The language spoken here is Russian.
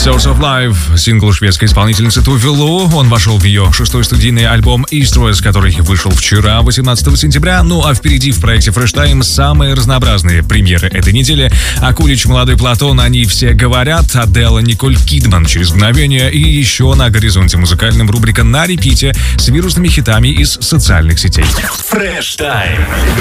Source of Life, сингл шведской исполнительницы Туви Лу. Он вошел в ее 6-й студийный альбом East West, который вышел вчера, 18 сентября. Ну а впереди в проекте Fresh Time самые разнообразные премьеры этой недели. Акулич, Молодой Платон, они все говорят. Адела, Николь Кидман через мгновение. И еще на горизонте музыкальном рубрика «На репите» с вирусными хитами из социальных сетей. Fresh Time.